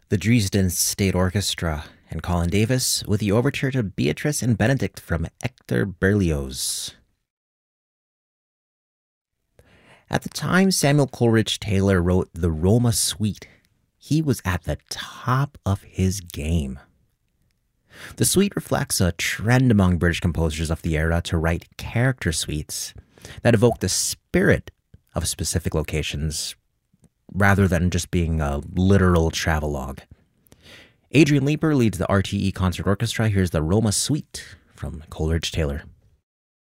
The Dresden State Orchestra and Colin Davis with the overture to Beatrice and Benedict from Hector Berlioz. At the time Samuel Coleridge Taylor wrote the Roma Suite, he was at the top of his game. The suite reflects a trend among British composers of the era to write character suites that evoke the spirit of specific locations rather than just being a literal travelogue. Adrian Leeper leads the RTE Concert Orchestra. Here's the Roma Suite from Coleridge Taylor.